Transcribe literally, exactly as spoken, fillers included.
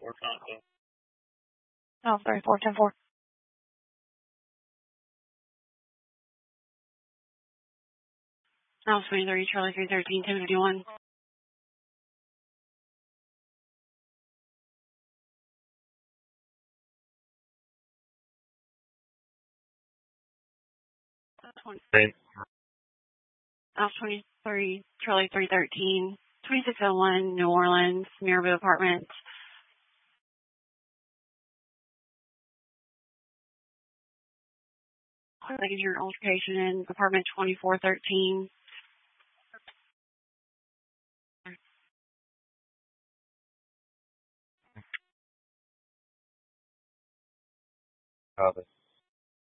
Oh, sorry, four ten four. Oh, twenty-three, Charlie three thirteen, ten fifty-one. Same. Oh, twenty-three, Charlie three thirteen, twenty-six oh one, New Orleans, Mirabeau Apartments. I can hear an altercation in apartment twenty-four thirteen. Copy.